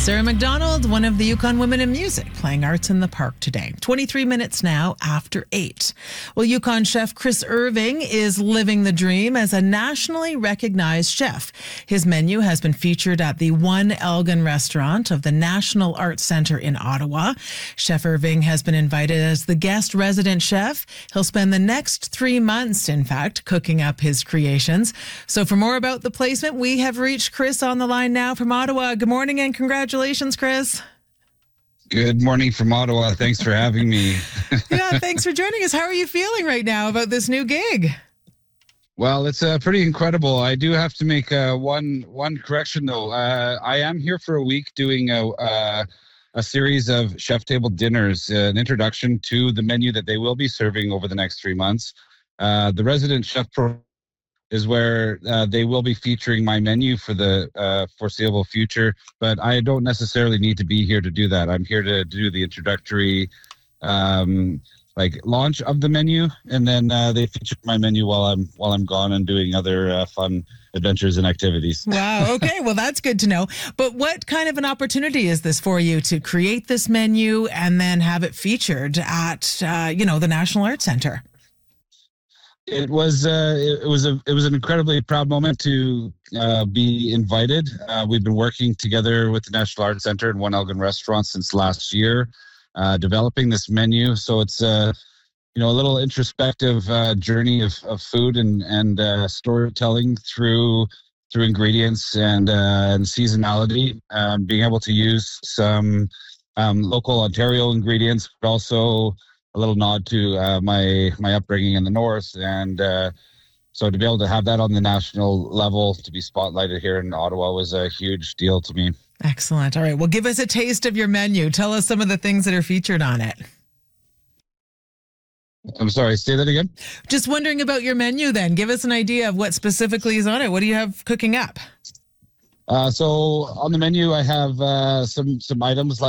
Sarah McDonald, one of the Yukon Women in Music, playing Arts in the Park today. 23 minutes now after 8. Well, Yukon chef Chris Irving is living the dream as a nationally recognized chef. His menu has been featured at the One Elgin restaurant of the National Arts Centre in Ottawa. Chef Irving has been invited as the guest resident chef. He'll spend the next 3 months, in fact, cooking up his creations. So for more about the placement, we have reached Chris on the line now from Ottawa. Good morning and congratulations, Chris. Good morning from Ottawa. Thanks for having me. Yeah, thanks for joining us. How are you feeling right now about this new gig? Well, it's pretty incredible. I do have to make one correction, though. I am here for a week doing a series of chef table dinners, an introduction to the menu that they will be serving over the next 3 months. The resident chef program is where they will be featuring my menu for the foreseeable future, but I don't necessarily need to be here to do that. I'm here to do the introductory launch of the menu, and then they feature my menu while I'm gone and doing other fun adventures and activities. Wow. Okay. Well, that's good to know. But what kind of an opportunity is this for you to create this menu and then have it featured at the National Arts Centre? It was an incredibly proud moment to be invited. We've been working together with the National Arts Centre and One Elgin Restaurant since last year, developing this menu. So it's a little introspective journey of food and storytelling through ingredients and seasonality. Being able to use some local Ontario ingredients, but also a little nod to my upbringing in the north, and so to be able to have that on the national level, to be spotlighted here in Ottawa, was a huge deal to me. Excellent. All right. Well, give us a taste of your menu. Tell us some of the things that are featured on it. I'm sorry, say that again? Just wondering about your menu then. Give us an idea of what specifically is on it. What do you have cooking up? So on the menu, I have some items